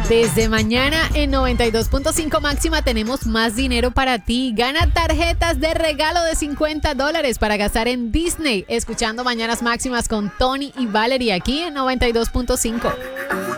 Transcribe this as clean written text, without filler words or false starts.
Desde mañana en 92.5 Máxima tenemos más dinero para ti. Gana tarjetas de regalo de $50 para gastar en Disney. Escuchando Mañanas Máximas con Tony y Valerie aquí en 92.5.